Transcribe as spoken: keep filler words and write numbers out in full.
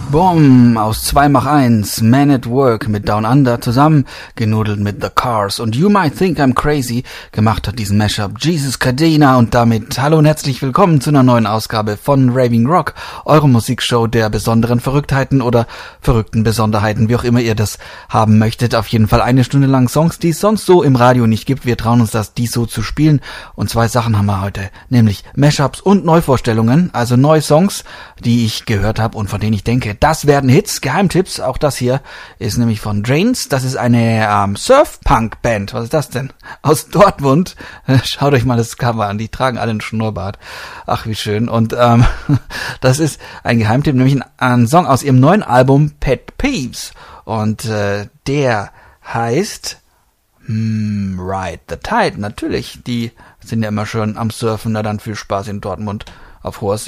Boom, aus zwei mach eins, Man at Work mit Down Under zusammen, genudelt mit The Cars und You Might Think I'm Crazy, gemacht hat diesen Mashup Jesus Cadena und damit hallo und herzlich willkommen zu einer neuen Ausgabe von Raving Rock, eure Musikshow der besonderen Verrücktheiten oder verrückten Besonderheiten, wie auch immer ihr das haben möchtet. Auf jeden Fall eine Stunde lang Songs, die es sonst so im Radio nicht gibt. Wir trauen uns das, die so zu spielen und zwei Sachen haben wir heute, nämlich Mashups und Neuvorstellungen, also neue Songs, die ich gehört habe und von denen ich denke, das werden Hits, Geheimtipps. Auch das hier ist nämlich von Drains. Das ist eine ähm, Surf-Punk-Band. Was ist das denn? Aus Dortmund. Schaut euch mal das Cover an. Die tragen alle einen Schnurrbart. Ach, wie schön. Und ähm, das ist ein Geheimtipp, nämlich ein, ein Song aus ihrem neuen Album Pet Peeves. Und äh, der heißt hm, Ride the Tide. Natürlich, die sind ja immer schön am Surfen. Na dann viel Spaß in Dortmund auf hoher See.